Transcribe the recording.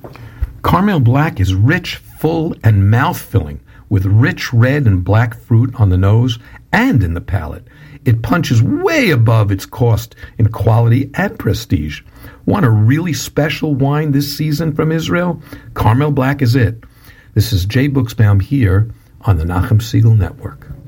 Carmel Black is rich, full, and mouth-filling, with rich red and black fruit on the nose and in the palate. It punches way above its cost in quality and prestige. Want a really special wine this season from Israel? Carmel Black is it. This is Jay Buchsbaum here on the Nachum Segal Network.